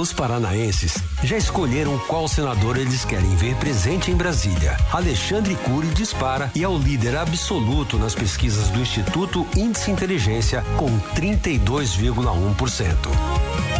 Os paranaenses já escolheram qual senador eles querem ver presente em Brasília. Alexandre Cury dispara e é o líder absoluto nas pesquisas do Instituto Índice Inteligência com 32,1%.